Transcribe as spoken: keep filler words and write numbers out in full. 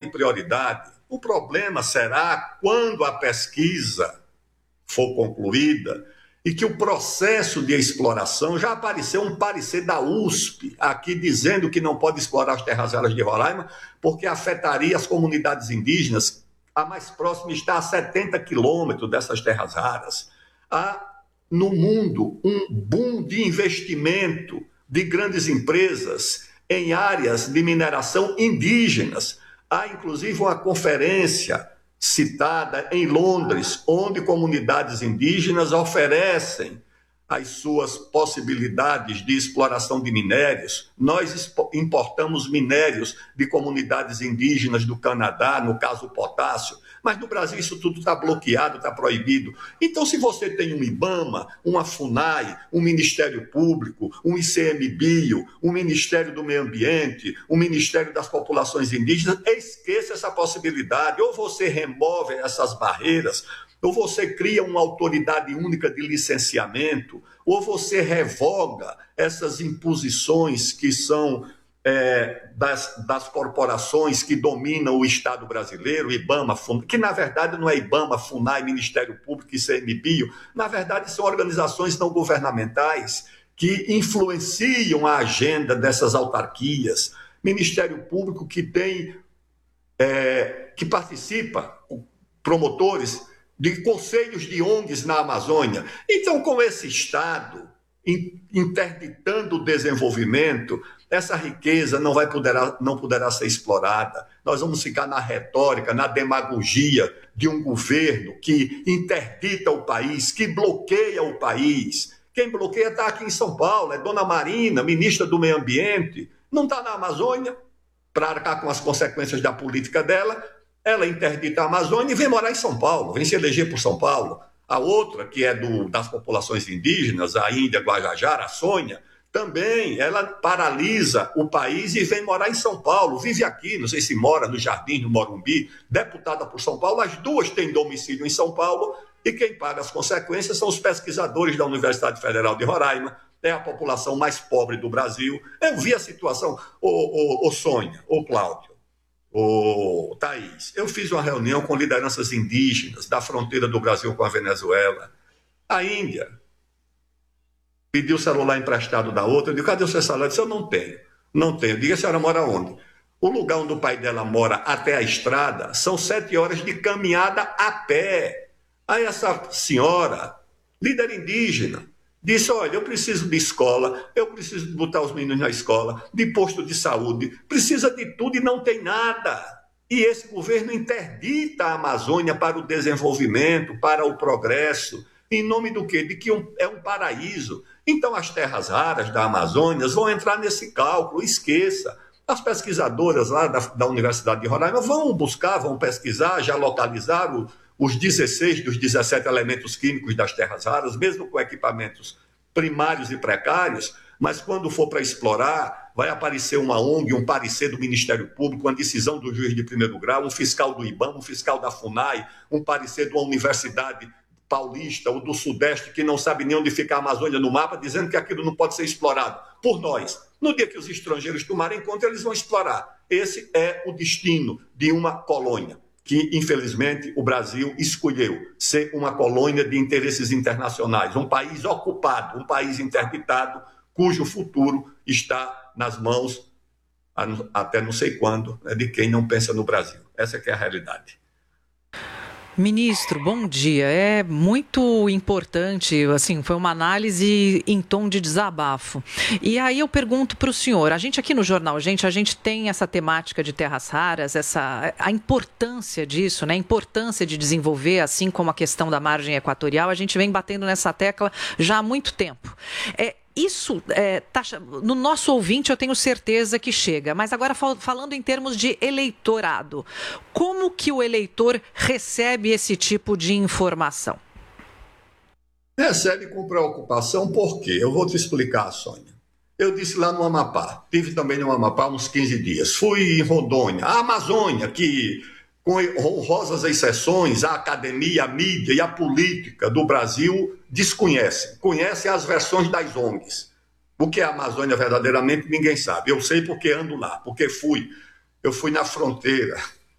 prioridade. O problema será quando a pesquisa for concluída e que o processo de exploração, já apareceu um parecer da U S P aqui dizendo que não pode explorar as terras raras de Roraima porque afetaria as comunidades indígenas. A mais próxima está a setenta quilômetros dessas terras raras. Há no mundo um boom de investimento de grandes empresas em áreas de mineração indígenas. Há inclusive uma conferência citada em Londres, onde comunidades indígenas oferecem as suas possibilidades de exploração de minérios. Nós importamos minérios de comunidades indígenas do Canadá, no caso o potássio, mas no Brasil isso tudo está bloqueado, está proibido. Então, se você tem um IBAMA, uma FUNAI, um Ministério Público, um I C M Bio, um Ministério do Meio Ambiente, um Ministério das Populações Indígenas, esqueça essa possibilidade. Ou você remove essas barreiras, ou você cria uma autoridade única de licenciamento, ou você revoga essas imposições que são é, das, das corporações que dominam o Estado brasileiro, IBAMA, FUNAI, que na verdade não é IBAMA, FUNAI, Ministério Público e I C M Bio, na verdade são organizações não governamentais que influenciam a agenda dessas autarquias. Ministério Público que tem, é, que participa, promotores de conselhos de O N Gs na Amazônia. Então, com esse Estado interditando o desenvolvimento, essa riqueza não, vai poderá, não poderá ser explorada. Nós vamos ficar na retórica, na demagogia de um governo que interdita o país, que bloqueia o país. Quem bloqueia está aqui em São Paulo, é Dona Marina, ministra do Meio Ambiente, não está na Amazônia para arcar com as consequências da política dela. Ela interdita a Amazônia e vem morar em São Paulo, vem se eleger por São Paulo. A outra, que é do, das populações indígenas, a Índia Guajajara, a Sônia, também ela paralisa o país e vem morar em São Paulo, vive aqui, não sei se mora no Jardim, no Morumbi, deputada por São Paulo, as duas têm domicílio em São Paulo e quem paga as consequências são os pesquisadores da Universidade Federal de Roraima, é a população mais pobre do Brasil. Eu vi a situação, ô, ô, ô Sônia, ô Cláudio, ô Thaís, eu fiz uma reunião com lideranças indígenas da fronteira do Brasil com a Venezuela. A Índia pediu o celular emprestado da outra, eu disse, cadê o seu celular? Eu disse, eu não tenho, não tenho. Diga, a senhora mora onde? O lugar onde o pai dela mora até a estrada são sete horas de caminhada a pé. Aí essa senhora, líder indígena, disse, olha, eu preciso de escola, eu preciso de botar os meninos na escola, de posto de saúde, precisa de tudo e não tem nada. E esse governo interdita a Amazônia para o desenvolvimento, para o progresso, em nome do quê? De que um, é um paraíso. Então as terras raras da Amazônia vão entrar nesse cálculo, esqueça. As pesquisadoras lá da, da Universidade de Roraima vão buscar, vão pesquisar, já localizaram os dezesseis dos dezessete elementos químicos das terras raras, mesmo com equipamentos primários e precários, mas quando for para explorar, vai aparecer uma O N G, um parecer do Ministério Público, uma decisão do juiz de primeiro grau, um fiscal do IBAMA, um fiscal da FUNAI, um parecer de uma universidade paulista ou do Sudeste que não sabe nem onde fica a Amazônia no mapa, dizendo que aquilo não pode ser explorado por nós. No dia que os estrangeiros tomarem conta, eles vão explorar. Esse é o destino de uma colônia, que, infelizmente, o Brasil escolheu ser uma colônia de interesses internacionais, um país ocupado, um país interditado, cujo futuro está nas mãos, até não sei quando, né, de quem não pensa no Brasil. Essa é que é a realidade. Ministro, bom dia. É muito importante, assim, foi uma análise em tom de desabafo. E aí eu pergunto para o senhor, a gente aqui no Jornal Gente, a gente tem essa temática de terras raras, essa, a importância disso, né? A importância de desenvolver, assim como a questão da margem equatorial, a gente vem batendo nessa tecla já há muito tempo. É, Isso, é, tá, no nosso ouvinte, eu tenho certeza que chega. Mas agora, fal- falando em termos de eleitorado, como que o eleitor recebe esse tipo de informação? Recebe com preocupação, por quê? Eu vou te explicar, Sônia. Eu disse lá no Amapá, tive também no Amapá uns quinze dias. Fui em Rondônia, a Amazônia, que, com honrosas exceções, a academia, a mídia e a política do Brasil desconhecem. Conhecem as versões das O N Gs. O que é a Amazônia verdadeiramente, ninguém sabe. Eu sei porque ando lá, porque fui. Eu fui na fronteira